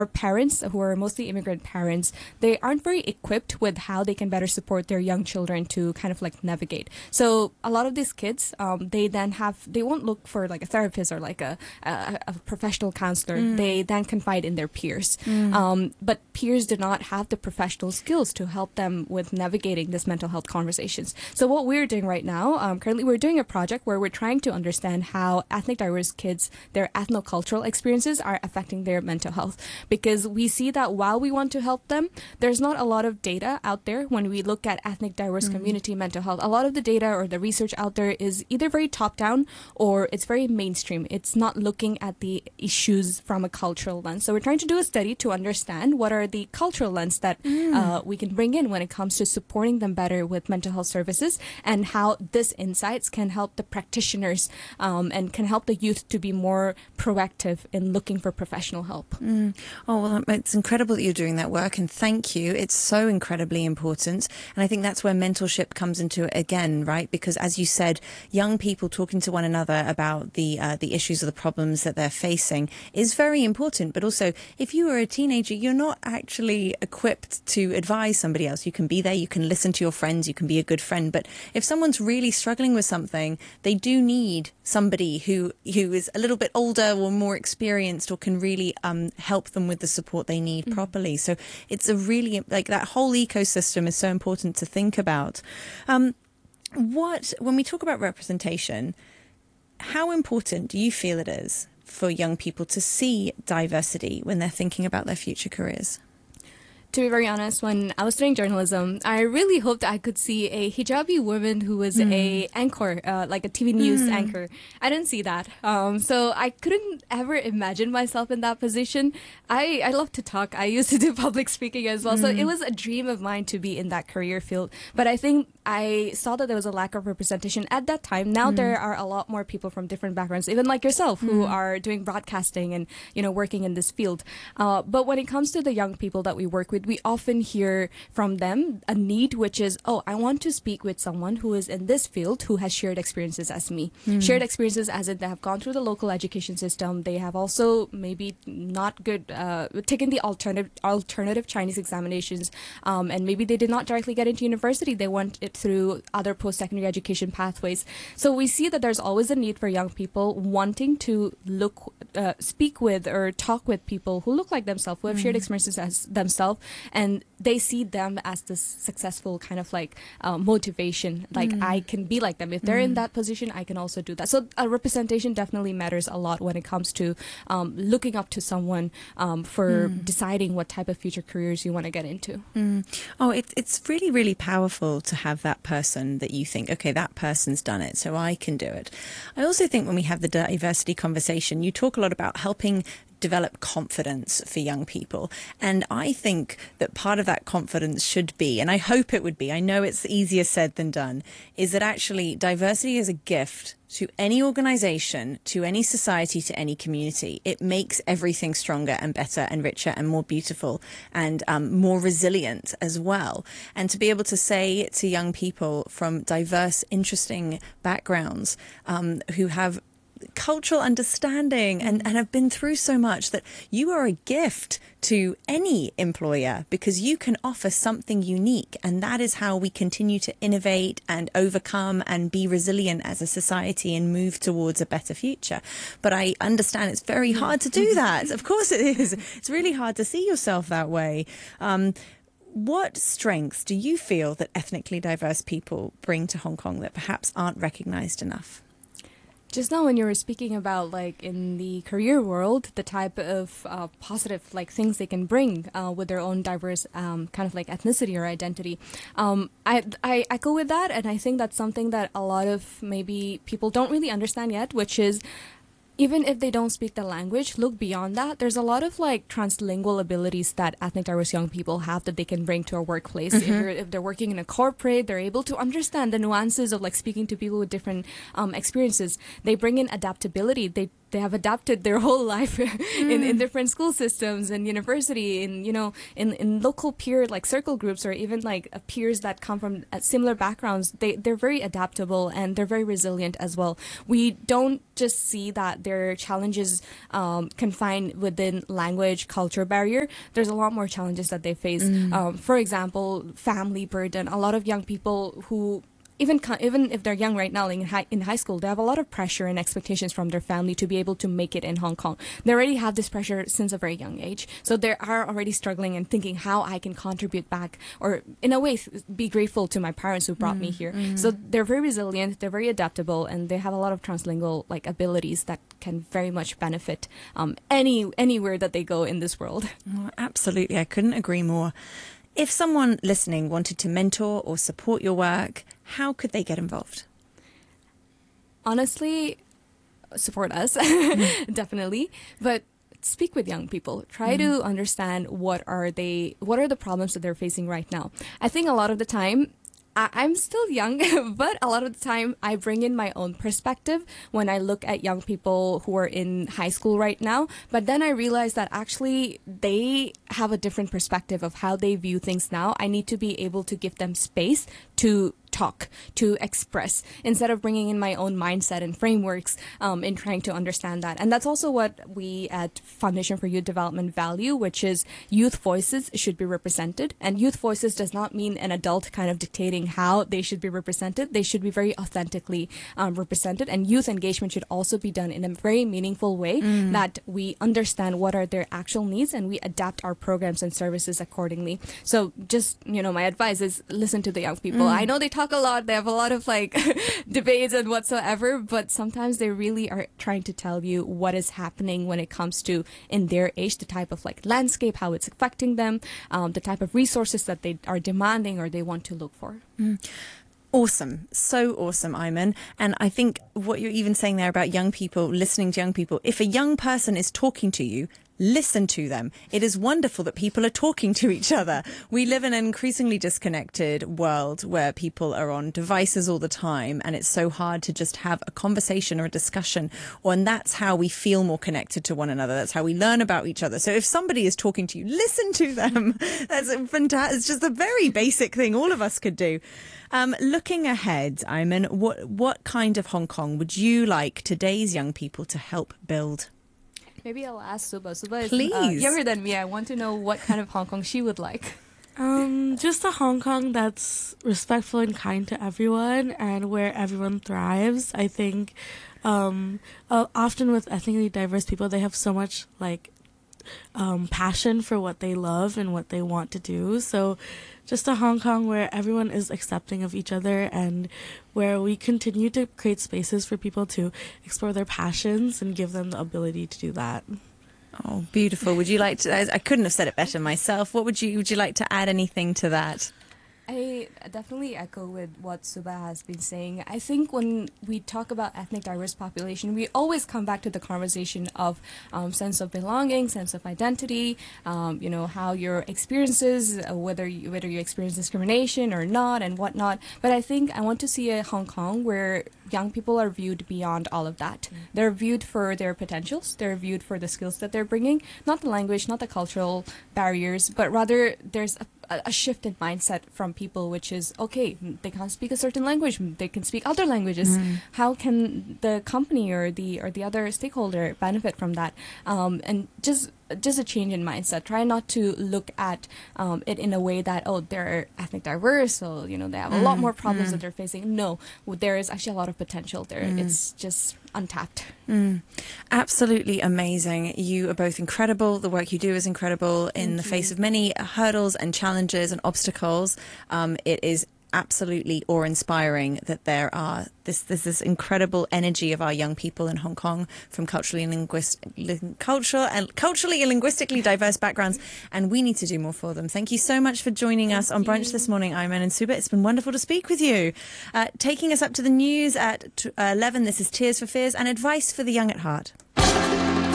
parents who are mostly immigrant parents, they aren't very equipped with how they can better support their young children to kind of like navigate. So a lot of these kids, they won't look for like a therapist or like a professional counselor. They then confide in their peers. But peers do not have the professional skills to help them with navigating this mental health conversations. So what we're doing right now, currently we're doing a project where we're trying to understand how ethnic diverse kids, their ethnocultural experiences are affecting their mental health. Because we see that while we want to help them, there's not a lot of data out there when we look at ethnic diverse community mental health. A lot of the data or the research out there is either very top down or it's very mainstream. It's not looking at the issues from a cultural lens. So we're trying to do a study to understand what are the cultural lens that we can bring in when it comes to supporting them better with mental health services, and how this insights can help the practitioners and can help the youth to be more proactive in looking for professional help. Oh, well, it's incredible that you're doing that work, and thank you. It's so incredibly important. And I think that's where mentorship comes into it again, right? Because as you said, young people talking to one another about the issues or the problems that they're facing is very important. But also, if you are a teenager, you're not actually equipped to advise somebody else. You can be there, you can listen to your friends, you can be a good friend. But if someone's really struggling with something, they do need somebody who is a little bit older or more experienced or can really help them with the support they need properly. So it's a really, like, that whole ecosystem is so important to think about. When we talk about representation, how important do you feel it is for young people to see diversity when they're thinking about their future careers? To be very honest, when I was studying journalism, I really hoped I could see a hijabi woman who was a anchor, like a TV news anchor. I didn't see that. So I couldn't ever imagine myself in that position. I love to talk. I used to do public speaking as well. So it was a dream of mine to be in that career field. But I think I saw that there was a lack of representation at that time. Now there are a lot more people from different backgrounds, even like yourself, who are doing broadcasting and, working in this field. But when it comes to the young people that we work with, we often hear from them a need, which is, oh, I want to speak with someone who is in this field, who has shared experiences as me. Shared experiences as in they have gone through the local education system. They have also maybe not good, taken the alternative Chinese examinations, and maybe they did not directly get into university. They went it through other post-secondary education pathways. So we see that there's always a need for young people wanting to speak with or talk with people who look like themselves, who have shared experiences as themselves, and they see them as this successful kind of like motivation. Like, I can be like them. If they're in that position, I can also do that. So representation definitely matters a lot when it comes to looking up to someone for deciding what type of future careers you want to get into. Oh, it's really, really powerful to have that person that you think, okay, that person's done it, so I can do it. I also think when we have the diversity conversation, you talk a lot about helping develop confidence for young people. And I think that part of that confidence should be, and I hope it would be, I know it's easier said than done, is that actually diversity is a gift to any organization, to any society, to any community. It makes everything stronger and better and richer and more beautiful and more resilient as well. And to be able to say to young people from diverse, interesting backgrounds who have cultural understanding and have been through so much, that you are a gift to any employer because you can offer something unique, and that is how we continue to innovate and overcome and be resilient as a society and move towards a better future. But I understand it's very hard to do that. Of course it is. It's really hard to see yourself that way. What strengths do you feel that ethnically diverse people bring to Hong Kong that perhaps aren't recognized enough? Just now when you were speaking about, like, in the career world, the type of positive, like, things they can bring with their own diverse kind of like ethnicity or identity, I echo with that, and I think that's something that a lot of maybe people don't really understand yet, which is, even if they don't speak the language, look beyond that. There's a lot of like translingual abilities that ethnic diverse young people have that they can bring to a workplace. If they're working in a corporate, they're able to understand the nuances of like speaking to people with different experiences. They bring in adaptability. They they have adapted their whole life in different school systems and university, in in local peer like circle groups, or even like peers that come from similar backgrounds. They're very adaptable and they're very resilient as well. We don't just see that their challenges confined within language, culture barrier. There's a lot more challenges that they face. For example, family burden. A lot of young people who even if they're young right now, like in high school, they have a lot of pressure and expectations from their family to be able to make it in Hong Kong. They already have this pressure since a very young age. So they are already struggling and thinking how I can contribute back, or in a way, be grateful to my parents who brought me here. So they're very resilient, they're very adaptable, and they have a lot of translingual like abilities that can very much benefit anywhere that they go in this world. Oh, absolutely. I couldn't agree more. If someone listening wanted to mentor or support your work, how could they get involved? Honestly, support us, definitely. But speak with young people. Try to understand what are the problems that they're facing right now. I think a lot of the time, I'm still young, but a lot of the time I bring in my own perspective when I look at young people who are in high school right now. But then I realize that actually they have a different perspective of how they view things now. I need to be able to give them space to talk, to express, instead of bringing in my own mindset and frameworks in trying to understand that. And that's also what we at Foundation for Youth Development value, which is youth voices should be represented. And youth voices does not mean an adult kind of dictating how they should be represented. They should be very authentically represented. And youth engagement should also be done in a very meaningful way that we understand what are their actual needs and we adapt our programs and services accordingly. So just, my advice is listen to the young people. I know they talk a lot. They have a lot of like debates and whatsoever, but sometimes they really are trying to tell you what is happening when it comes to, in their age, the type of like landscape, how it's affecting them, the type of resources that they are demanding or they want to look for. Awesome. So awesome, Iman. And I think what you're even saying there about young people, listening to young people, if a young person is talking to you, listen to them. It is wonderful that people are talking to each other. We live in an increasingly disconnected world where people are on devices all the time, and it's so hard to just have a conversation or a discussion. And that's how we feel more connected to one another. That's how we learn about each other. So if somebody is talking to you, listen to them. That's fantastic. It's just a very basic thing all of us could do. Looking ahead, Iman, what kind of Hong Kong would you like today's young people to help build? Maybe I'll ask Suba. Suba is Please. Younger than me. I want to know what kind of Hong Kong she would like. Just a Hong Kong that's respectful and kind to everyone and where everyone thrives. I think often with ethnically diverse people, they have so much passion for what they love and what they want to do. So just a Hong Kong where everyone is accepting of each other and where we continue to create spaces for people to explore their passions and give them the ability to do that. Oh, beautiful. Would you like to, I couldn't have said it better myself. Would you like to add anything to that? I definitely echo with what Suba has been saying. I think when we talk about ethnic diverse population, we always come back to the conversation of sense of belonging, sense of identity, how your experiences, whether you experience discrimination or not and whatnot. But I think I want to see a Hong Kong where young people are viewed beyond all of that. They're viewed for their potentials. They're viewed for the skills that they're bringing, not the language, not the cultural barriers, but rather there's a shift in mindset from people, which is, okay, they can't speak a certain language, they can speak other languages. How can the company or the other stakeholder benefit from that? And just a change in mindset. Try not to look at it in a way that, they're ethnic diverse, so they have a lot more problems that they're facing. No, there is actually a lot of potential there. It's just untapped. Absolutely amazing. You are both incredible. The work you do is incredible. In the face of many hurdles and challenges and obstacles, it is absolutely awe-inspiring that there are this incredible energy of our young people in Hong Kong from culturally and linguistically diverse backgrounds, and we need to do more for them. Thank you so much for joining us on Brunch this morning, Iman and Suba. It's been wonderful to speak with you. Taking us up to the news at 11, this is Tears for Fears and advice for the young at heart.